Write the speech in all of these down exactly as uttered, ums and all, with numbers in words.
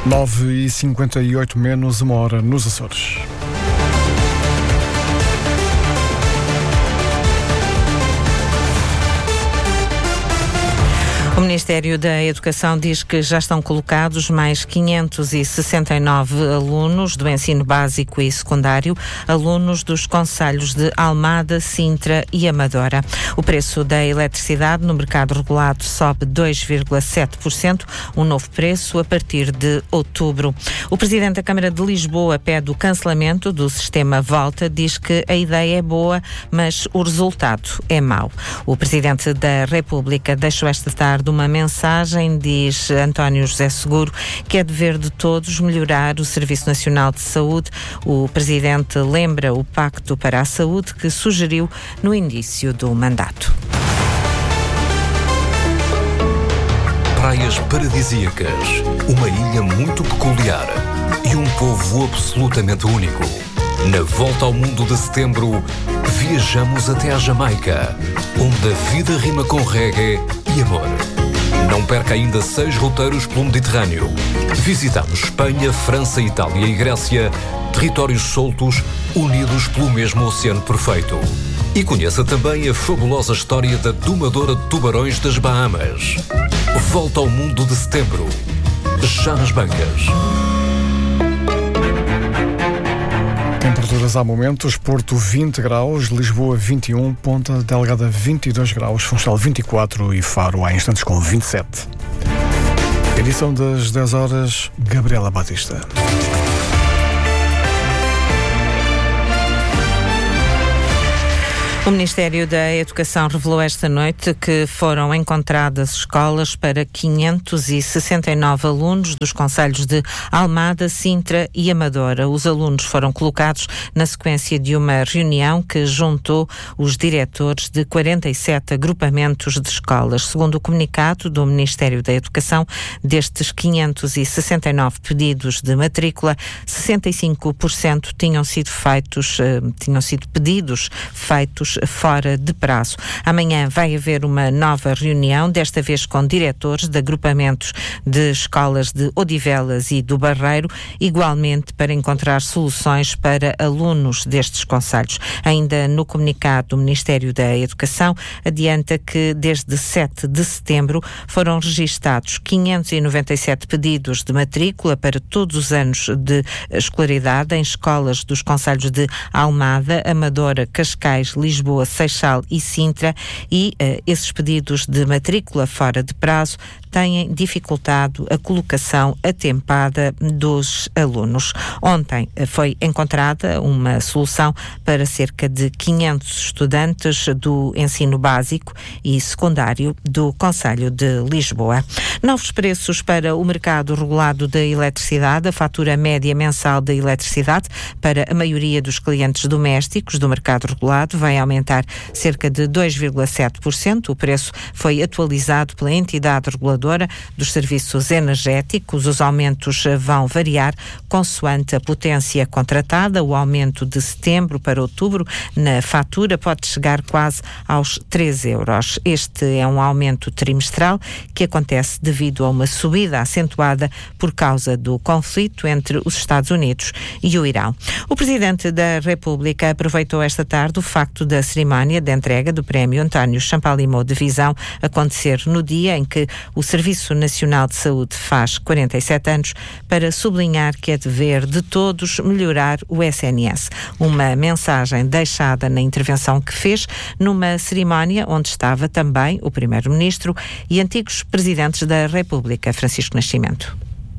nove e cinquenta e oito menos uma hora nos Açores. O Ministério da Educação diz que já estão colocados mais quinhentos e sessenta e nove alunos do ensino básico e secundário, alunos dos concelhos de Almada, Sintra e Amadora. O preço da eletricidade no mercado regulado sobe dois vírgula sete por cento, um novo preço a partir de outubro. O Presidente da Câmara de Lisboa pede o cancelamento do sistema Volta, diz que a ideia é boa, mas o resultado é mau. O Presidente da República deixou esta tarde uma mensagem, diz António José Seguro, que é dever de todos melhorar o Serviço Nacional de Saúde. O Presidente lembra o Pacto para a Saúde que sugeriu no início do mandato. Praias paradisíacas, uma ilha muito peculiar e um povo absolutamente único. Na Volta ao Mundo de Setembro, viajamos até à Jamaica, onde a vida rima com reggae e amor. Não perca ainda seis roteiros pelo Mediterrâneo. Visitamos Espanha, França, Itália e Grécia, territórios soltos, unidos pelo mesmo oceano perfeito. E conheça também a fabulosa história da domadora de tubarões das Bahamas. Volta ao Mundo de Setembro, já nas bancas. Temperaturas há momentos: Porto vinte graus, Lisboa vinte e um, Ponta Delgada vinte e dois graus, Funchal vinte e quatro e Faro há instantes com vinte e sete. Edição das dez horas, Gabriela Batista. O Ministério da Educação revelou esta noite que foram encontradas escolas para quinhentos e sessenta e nove alunos dos concelhos de Almada, Sintra e Amadora. Os alunos foram colocados na sequência de uma reunião que juntou os diretores de quarenta e sete agrupamentos de escolas. Segundo o comunicado do Ministério da Educação, destes quinhentos e sessenta e nove pedidos de matrícula, sessenta e cinco por cento tinham sido feitos, eh, tinham sido pedidos feitos fora de prazo. Amanhã vai haver uma nova reunião, desta vez com diretores de agrupamentos de escolas de Odivelas e do Barreiro, igualmente para encontrar soluções para alunos destes concelhos. Ainda no comunicado do Ministério da Educação, adianta que desde sete de setembro foram registados quinhentos e noventa e sete pedidos de matrícula para todos os anos de escolaridade em escolas dos concelhos de Almada, Amadora, Cascais, Lisboa, Seixal e Sintra, e uh, esses pedidos de matrícula fora de prazo têm dificultado a colocação atempada dos alunos. Ontem uh, foi encontrada uma solução para cerca de quinhentos estudantes do ensino básico e secundário do concelho de Lisboa. Novos preços para o mercado regulado da eletricidade. A fatura média mensal da eletricidade para a maioria dos clientes domésticos do mercado regulado vai aumentar cerca de dois vírgula sete por cento. O preço foi atualizado pela entidade reguladora dos serviços energéticos. Os aumentos vão variar consoante a potência contratada. O aumento de setembro para outubro na fatura pode chegar quase aos três euros. Este é um aumento trimestral que acontece devido a uma subida acentuada por causa do conflito entre os Estados Unidos e o Irão. O Presidente da República aproveitou esta tarde o facto da cerimónia de entrega do Prémio António Champalimau de Visão acontecer no dia em que o Serviço Nacional de Saúde faz quarenta e sete anos, para sublinhar que é dever de todos melhorar o S N S. Uma mensagem deixada na intervenção que fez numa cerimónia onde estava também o Primeiro-Ministro e antigos Presidentes da República, Francisco Nascimento.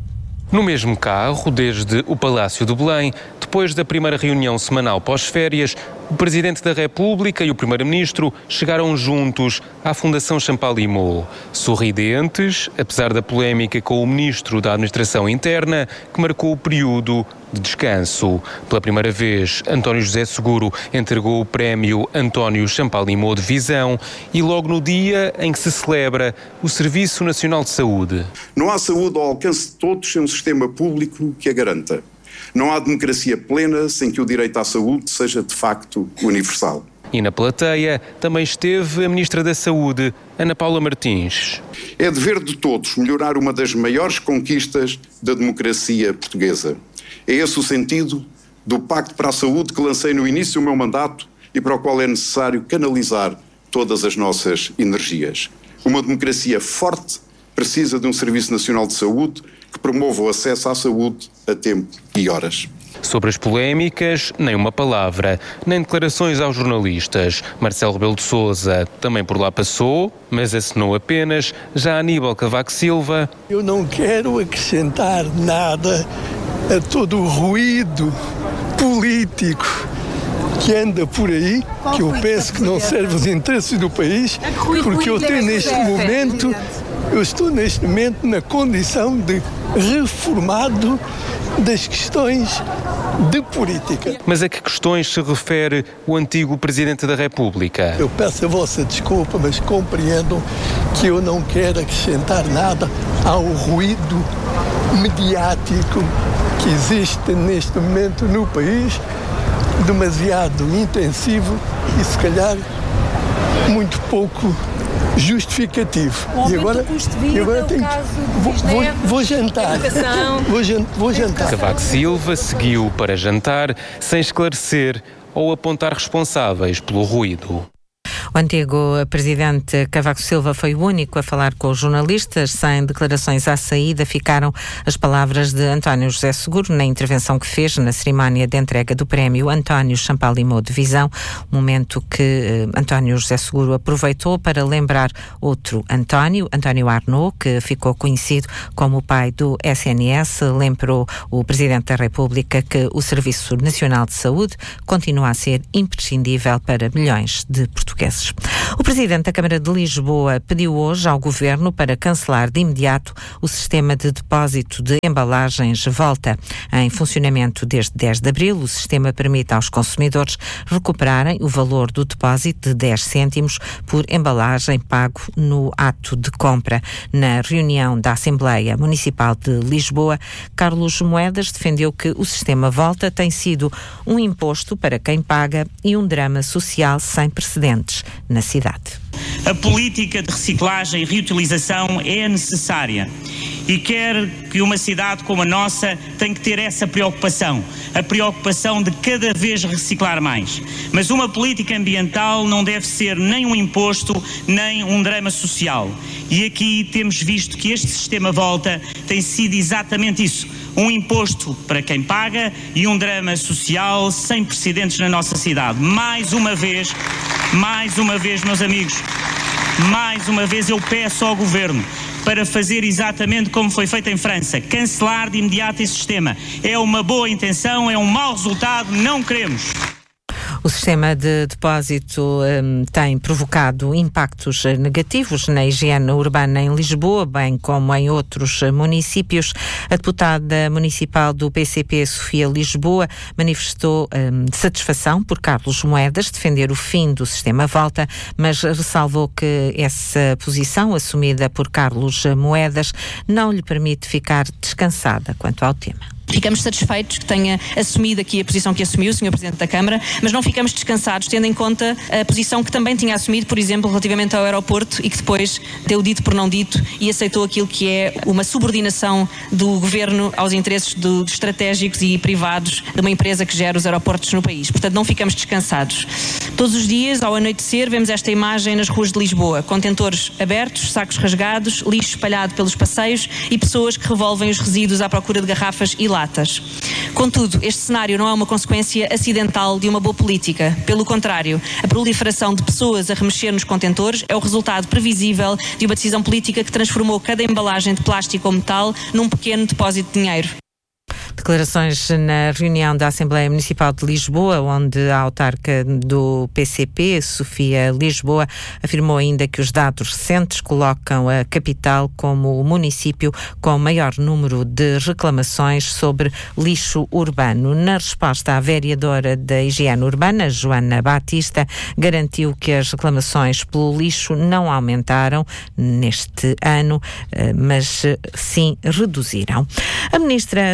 No mesmo carro, desde o Palácio de Belém, depois da primeira reunião semanal pós-férias, o Presidente da República e o Primeiro-Ministro chegaram juntos à Fundação Champalimau. Sorridentes, apesar da polémica com o Ministro da Administração Interna, que marcou o período de descanso. Pela primeira vez, António José Seguro entregou o Prémio António Champalimau de Visão e logo no dia em que se celebra o Serviço Nacional de Saúde. Não há saúde ao alcance de todos sem um sistema público que a garanta. Não há democracia plena sem que o direito à saúde seja de facto universal. E na plateia também esteve a Ministra da Saúde, Ana Paula Martins. É dever de todos melhorar uma das maiores conquistas da democracia portuguesa. É esse o sentido do Pacto para a Saúde que lancei no início do meu mandato e para o qual é necessário canalizar todas as nossas energias. Uma democracia forte precisa de um Serviço Nacional de Saúde que promova o acesso à saúde a tempo e horas. Sobre as polémicas, nem uma palavra, nem declarações aos jornalistas. Marcelo Rebelo de Sousa também por lá passou, mas assinou apenas. Já Aníbal Cavaco Silva... Eu não quero acrescentar nada a todo o ruído político que anda por aí, que eu penso que não serve aos interesses do país, porque eu tenho neste momento, eu estou neste momento na condição de reformado das questões de política. Mas a que questões se refere o antigo Presidente da República? Eu peço a vossa desculpa, mas compreendam que eu não quero acrescentar nada ao ruído mediático que existe neste momento no país, demasiado intensivo e se calhar muito pouco justificativo. E agora, e agora tenho, vou, vou, vou jantar. Vou, vou jantar. Cavaco Silva seguiu para jantar sem esclarecer ou apontar responsáveis pelo ruído. O antigo presidente Cavaco Silva foi o único a falar com os jornalistas. Sem declarações à saída, ficaram as palavras de António José Seguro na intervenção que fez na cerimónia de entrega do prémio António Champalimau de Visão, momento que eh, António José Seguro aproveitou para lembrar outro António, António Arnaud, que ficou conhecido como o pai do S N S. Lembrou o Presidente da República que o Serviço Nacional de Saúde continua a ser imprescindível para milhões de portugueses. O Presidente da Câmara de Lisboa pediu hoje ao Governo para cancelar de imediato o sistema de depósito de embalagens Volta. Em funcionamento desde dez de abril, o sistema permite aos consumidores recuperarem o valor do depósito de dez cêntimos por embalagem pago no ato de compra. Na reunião da Assembleia Municipal de Lisboa, Carlos Moedas defendeu que o sistema Volta tem sido um imposto para quem paga e um drama social sem precedentes na cidade. A política de reciclagem e reutilização é necessária e quer que uma cidade como a nossa tem que ter essa preocupação, a preocupação de cada vez reciclar mais. Mas uma política ambiental não deve ser nem um imposto, nem um drama social. E aqui temos visto que este sistema Volta tem sido exatamente isso. Um imposto para quem paga e um drama social sem precedentes na nossa cidade. Mais uma vez, mais uma vez, meus amigos, mais uma vez eu peço ao Governo para fazer exatamente como foi feito em França, cancelar de imediato esse sistema. É uma boa intenção, é um mau resultado, não queremos. O sistema de depósito um, tem provocado impactos negativos na higiene urbana em Lisboa, bem como em outros municípios. A deputada municipal do P C P, Sofia Lisboa, manifestou um, satisfação por Carlos Moedas defender o fim do sistema Volta, mas ressalvou que essa posição assumida por Carlos Moedas não lhe permite ficar descansada quanto ao tema. Ficamos satisfeitos que tenha assumido aqui a posição que assumiu o senhor Presidente da Câmara, mas não ficamos descansados, tendo em conta a posição que também tinha assumido, por exemplo, relativamente ao aeroporto e que depois deu dito por não dito e aceitou aquilo que é uma subordinação do Governo aos interesses do, de estratégicos e privados de uma empresa que gera os aeroportos no país. Portanto, não ficamos descansados. Todos os dias, ao anoitecer, vemos esta imagem nas ruas de Lisboa. Contentores abertos, sacos rasgados, lixo espalhado pelos passeios e pessoas que revolvem os resíduos à procura de garrafas e latas. Contudo, este cenário não é uma consequência acidental de uma boa política. Pelo contrário, a proliferação de pessoas a remexer nos contentores é o resultado previsível de uma decisão política que transformou cada embalagem de plástico ou metal num pequeno depósito de dinheiro. Declarações na reunião da Assembleia Municipal de Lisboa, onde a autarca do P C P, Sofia Lisboa, afirmou ainda que os dados recentes colocam a capital como o município com maior número de reclamações sobre lixo urbano. Na resposta, a vereadora da Higiene Urbana, Joana Batista, garantiu que as reclamações pelo lixo não aumentaram neste ano, mas sim reduziram. A ministra do Trabalho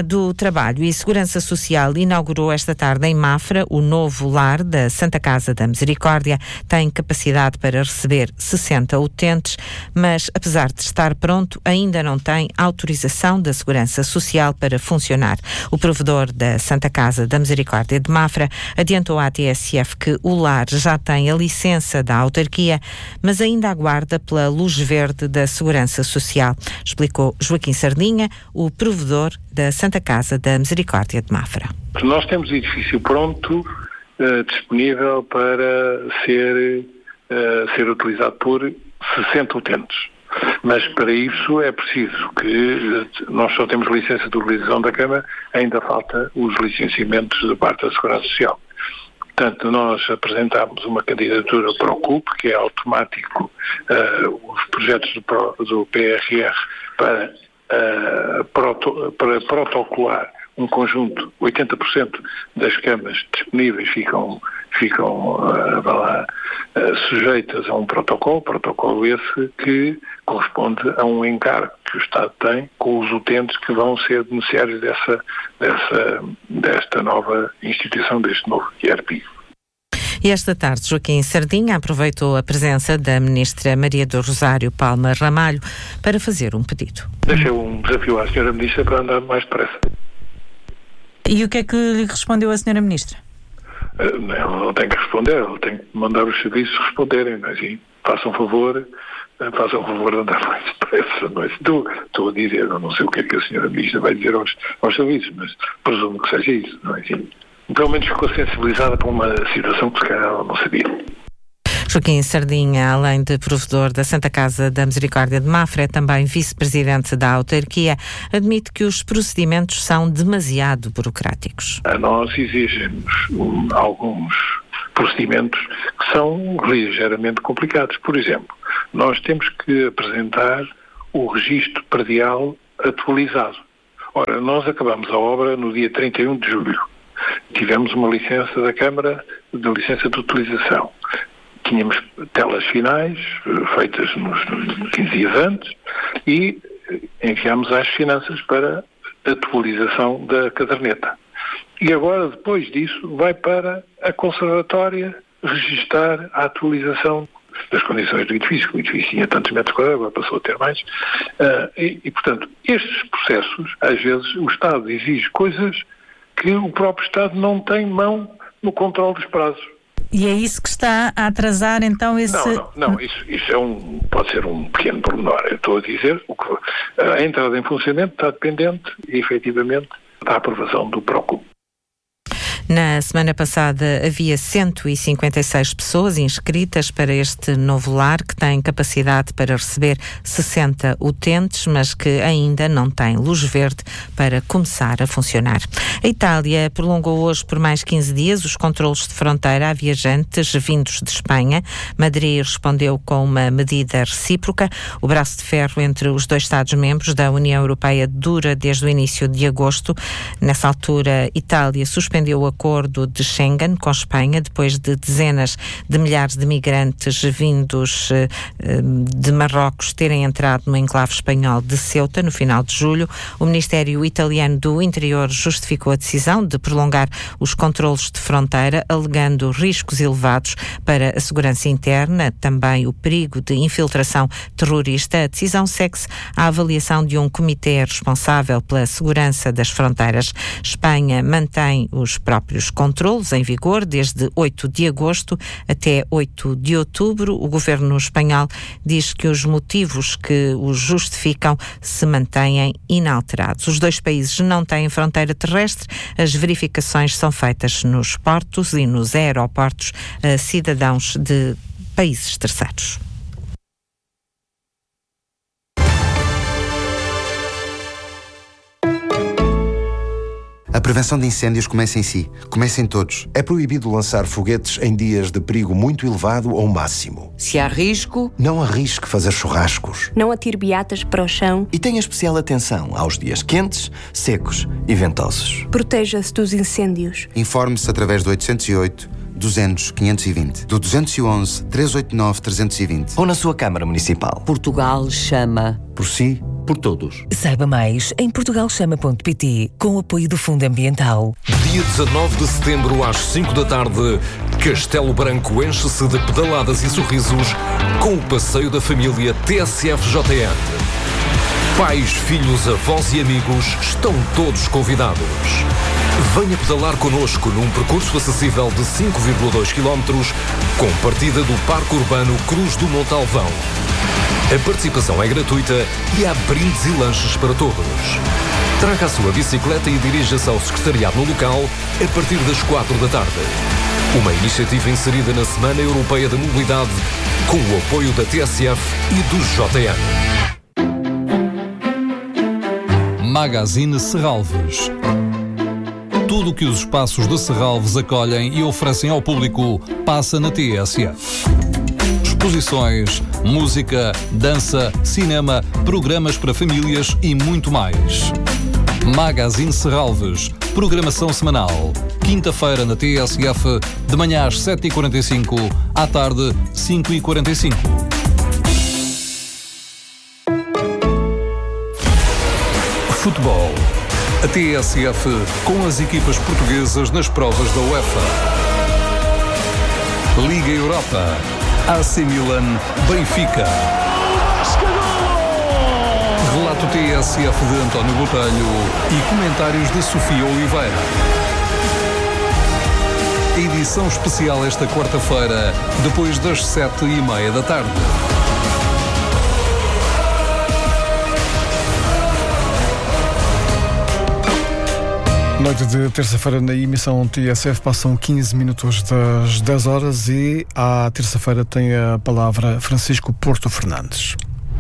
Trabalho e Segurança Social inaugurou esta tarde em Mafra o novo lar da Santa Casa da Misericórdia. Tem capacidade para receber sessenta utentes, mas apesar de estar pronto, ainda não tem autorização da Segurança Social para funcionar. O provedor da Santa Casa da Misericórdia de Mafra adiantou à T S F que o lar já tem a licença da autarquia, mas ainda aguarda pela luz verde da Segurança Social, explicou Joaquim Sardinha, o provedor da Santa Casa da Misericórdia de Mafra. Nós temos o edifício pronto, uh, disponível para ser, uh, ser utilizado por sessenta utentes. Mas para isso é preciso que nós só temos licença de utilização da Câmara, ainda falta os licenciamentos da parte da Segurança Social. Portanto, nós apresentámos uma candidatura para o C U P, que é automático, uh, os projetos do, Pro, do P R R para, uh, proto, para protocolar um conjunto, oitenta por cento das câmaras disponíveis ficam, ficam uh, lá, uh, sujeitas a um protocolo, protocolo esse que corresponde a um encargo que o Estado tem com os utentes que vão ser beneficiários dessa, dessa, desta nova instituição, deste novo I R P. E esta tarde, Joaquim Sardinha aproveitou a presença da Ministra Maria do Rosário Palma Ramalho para fazer um pedido. Deixei um desafio à senhora Ministra para andar mais depressa. E o que é que lhe respondeu a senhora Ministra? Uh, não, ela não tem que responder, ela tem que mandar os serviços responderem, mas sim, façam favor, uh, façam favor de andar mais depressa. Não é? Estou, estou a dizer, eu não sei o que é que a senhora Ministra vai dizer aos, aos serviços, mas presumo que seja isso, não é assim? Pelo menos ficou sensibilizada para uma situação que se calhar ela não sabia. Joaquim Sardinha, além de provedor da Santa Casa da Misericórdia de Mafra, é também vice-presidente da autarquia, admite que os procedimentos são demasiado burocráticos. A nós exigimos um, alguns procedimentos que são ligeiramente complicados. Por exemplo, nós temos que apresentar o registro predial atualizado. Ora, nós acabamos a obra no dia trinta e um de julho. Tivemos uma licença da Câmara, de licença de utilização. Tínhamos telas finais, feitas nos, nos quinze dias antes, e enviámos às finanças para atualização da caderneta. E agora, depois disso, vai para a conservatória registar a atualização das condições do edifício. O edifício tinha tantos metros quadrados, agora passou a ter mais. Uh, e, e, portanto, estes processos, às vezes, o Estado exige coisas que o próprio Estado não tem mão no controle dos prazos. E é isso que está a atrasar, então, esse... Não, não, não isso, isso é um, pode ser um pequeno pormenor. Eu estou a dizer o que a entrada em funcionamento está dependente, efetivamente, da aprovação do PROCUP. Na semana passada havia cento e cinquenta e seis pessoas inscritas para este novo lar, que tem capacidade para receber sessenta utentes, mas que ainda não tem luz verde para começar a funcionar. A Itália prolongou hoje por mais quinze dias os controlos de fronteira a viajantes vindos de Espanha. Madrid respondeu com uma medida recíproca. O braço de ferro entre os dois Estados-membros da União Europeia dura desde o início de agosto. Nessa altura, Itália suspendeu o acordo de Schengen com Espanha, depois de dezenas de milhares de migrantes vindos eh, de Marrocos terem entrado no enclave espanhol de Ceuta no final de julho. O Ministério Italiano do Interior justificou a decisão de prolongar os controlos de fronteira, alegando riscos elevados para a segurança interna, também o perigo de infiltração terrorista. A decisão segue-se à avaliação de um comitê responsável pela segurança das fronteiras. Espanha mantém os próprios controlos em vigor desde oito de agosto até oito de outubro. O governo espanhol diz que os motivos que os justificam se mantêm inalterados. Os dois países não têm fronteira terrestre. As verificações são feitas nos portos e nos aeroportos a cidadãos de países terceiros. A prevenção de incêndios começa em si. Começa em todos. É proibido lançar foguetes em dias de perigo muito elevado ou máximo. Se há risco... Não arrisque fazer churrascos. Não atire beatas para o chão. E tenha especial atenção aos dias quentes, secos e ventosos. Proteja-se dos incêndios. Informe-se através do oitocentos e oito, duzentos, quinhentos e vinte. Do duzentos e onze, trezentos e oitenta e nove, trezentos e vinte. Ou na sua Câmara Municipal. Portugal chama. Por si, por todos. Saiba mais em portugal chama ponto pt, com o apoio do Fundo Ambiental. Dia dezanove de setembro, às cinco da tarde, Castelo Branco enche-se de pedaladas e sorrisos com o passeio da família T S F J N. Pais, filhos, avós e amigos estão todos convidados. Venha pedalar connosco num percurso acessível de cinco vírgula dois quilómetros com partida do Parque Urbano Cruz do Montalvão. A participação é gratuita e há brindes e lanches para todos. Traga a sua bicicleta e dirija-se ao secretariado no local a partir das quatro da tarde. Uma iniciativa inserida na Semana Europeia da Mobilidade com o apoio da T S F e do J N. Magazine Serralves. Tudo o que os espaços de Serralves acolhem e oferecem ao público passa na T S F. Exposições, música, dança, cinema, programas para famílias e muito mais. Magazine Serralves. Programação semanal. Quinta-feira na T S F, de manhã às sete e quarenta e cinco, à tarde cinco e quarenta e cinco. Futebol. A T S F com as equipas portuguesas nas provas da UEFA. Liga Europa. A C Milan, Benfica. Relato T S F de António Botelho e comentários de Sofia Oliveira. Edição especial esta quarta-feira, depois das sete e meia da tarde. Noite de terça-feira na emissão T S F, passam quinze minutos das dez horas e à terça-feira tem a palavra Francisco Porto Fernandes.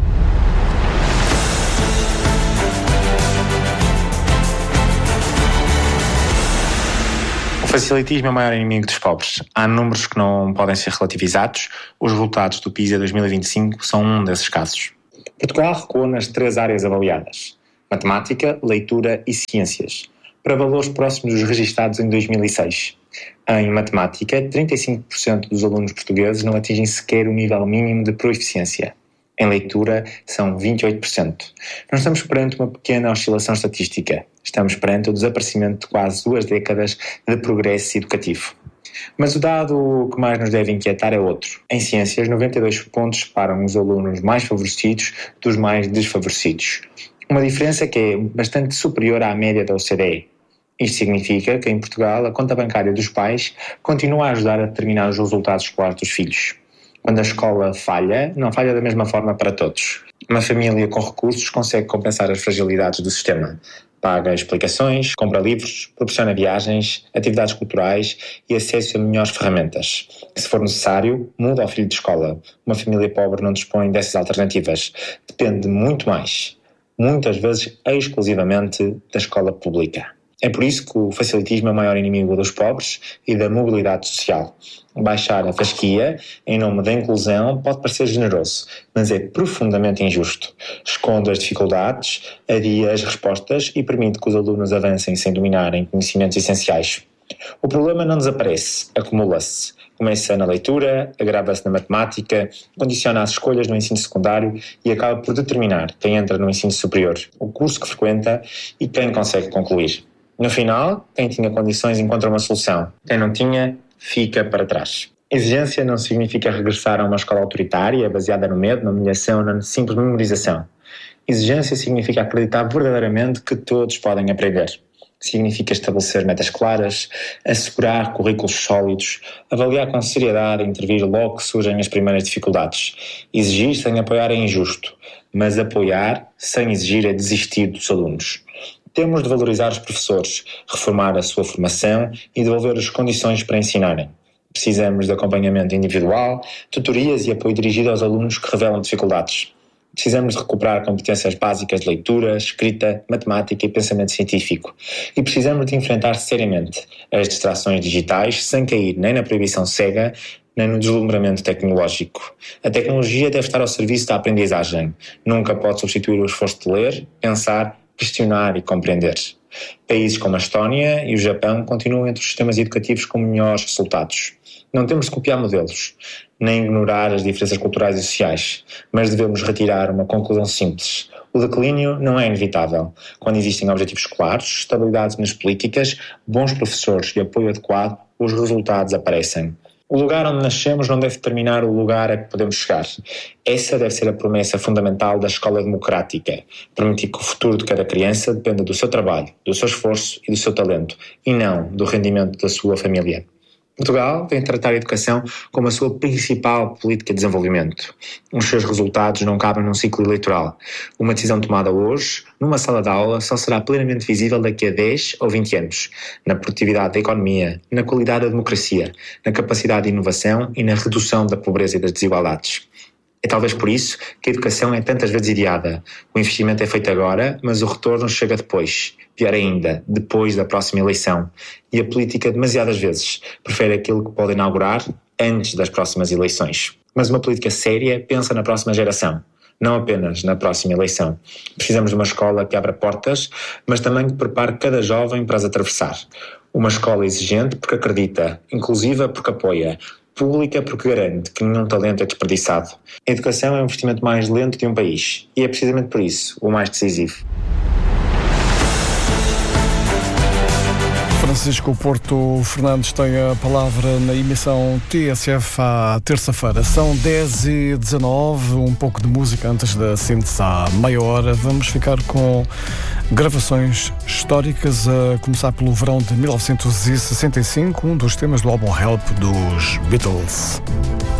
O facilitismo é o maior inimigo dos pobres. Há números que não podem ser relativizados. Os resultados do PISA dois mil e vinte e cinco são um desses casos. Portugal recuou nas três áreas avaliadas: matemática, leitura e ciências, para valores próximos dos registados em dois mil e seis. Em matemática, trinta e cinco por cento dos alunos portugueses não atingem sequer o nível mínimo de proficiência. Em leitura, são vinte e oito por cento. Não estamos perante uma pequena oscilação estatística. Estamos perante o desaparecimento de quase duas décadas de progresso educativo. Mas o dado que mais nos deve inquietar é outro. Em ciências, noventa e dois pontos separam os alunos mais favorecidos dos mais desfavorecidos. Uma diferença que é bastante superior à média da O C D E. Isto significa que, em Portugal, a conta bancária dos pais continua a ajudar a determinar os resultados escolares dos filhos. Quando a escola falha, não falha da mesma forma para todos. Uma família com recursos consegue compensar as fragilidades do sistema. Paga explicações, compra livros, proporciona viagens, atividades culturais e acesso a melhores ferramentas. Se for necessário, muda ao filho de escola. Uma família pobre não dispõe dessas alternativas. Depende muito mais, muitas vezes exclusivamente, da escola pública. É por isso que o facilitismo é o maior inimigo dos pobres e da mobilidade social. Baixar a fasquia em nome da inclusão pode parecer generoso, mas é profundamente injusto. Esconde as dificuldades, adia as respostas e permite que os alunos avancem sem dominarem conhecimentos essenciais. O problema não desaparece, acumula-se. Começa na leitura, agrava-se na matemática, condiciona as escolhas no ensino secundário e acaba por determinar quem entra no ensino superior, o curso que frequenta e quem consegue concluir. No final, quem tinha condições encontra uma solução. Quem não tinha, fica para trás. Exigência não significa regressar a uma escola autoritária, baseada no medo, na humilhação, na simples memorização. Exigência significa acreditar verdadeiramente que todos podem aprender. Significa estabelecer metas claras, assegurar currículos sólidos, avaliar com seriedade e intervir logo que surgem as primeiras dificuldades. Exigir sem apoiar é injusto, mas apoiar sem exigir é desistir dos alunos. Temos de valorizar os professores, reformar a sua formação e devolver as condições para ensinarem. Precisamos de acompanhamento individual, tutorias e apoio dirigido aos alunos que revelam dificuldades. Precisamos de recuperar competências básicas de leitura, escrita, matemática e pensamento científico. E precisamos de enfrentar seriamente as distrações digitais sem cair nem na proibição cega, nem no deslumbramento tecnológico. A tecnologia deve estar ao serviço da aprendizagem. Nunca pode substituir o esforço de ler, pensar questionar e compreender. Países como a Estónia e o Japão continuam entre os sistemas educativos com melhores resultados. Não temos de copiar modelos, nem ignorar as diferenças culturais e sociais, mas devemos retirar uma conclusão simples. O declínio não é inevitável. Quando existem objetivos claros, estabilidade nas políticas, bons professores e apoio adequado, os resultados aparecem. O lugar onde nascemos não deve determinar o lugar a que podemos chegar. Essa deve ser a promessa fundamental da escola democrática. Permitir que o futuro de cada criança dependa do seu trabalho, do seu esforço e do seu talento, e não do rendimento da sua família. Portugal vem tratar a educação como a sua principal política de desenvolvimento. Os seus resultados não cabem num ciclo eleitoral. Uma decisão tomada hoje, numa sala de aula, só será plenamente visível daqui a dez ou vinte anos, na produtividade da economia, na qualidade da democracia, na capacidade de inovação e na redução da pobreza e das desigualdades. É talvez por isso que a educação é tantas vezes ideada. O investimento é feito agora, mas o retorno chega depois. Pior ainda, depois da próxima eleição. E a política, demasiadas vezes, prefere aquilo que pode inaugurar antes das próximas eleições. Mas uma política séria pensa na próxima geração, não apenas na próxima eleição. Precisamos de uma escola que abra portas, mas também que prepare cada jovem para as atravessar. Uma escola exigente porque acredita, inclusiva porque apoia, pública porque garante que nenhum talento é desperdiçado. A educação é o investimento mais lento de um país e é precisamente por isso o mais decisivo. Francisco Porto Fernandes tem a palavra na emissão T S F à terça-feira. São dez e dezanove, um pouco de música antes da síntese à meia hora. Vamos ficar com gravações históricas, a começar pelo verão de mil novecentos e sessenta e cinco, um dos temas do álbum Help dos Beatles.